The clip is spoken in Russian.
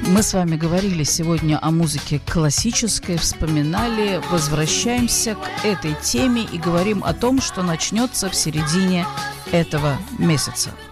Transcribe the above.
Мы с вами говорили сегодня о музыке классической, вспоминали, возвращаемся к этой теме и говорим о том, что начнется в середине этого месяца.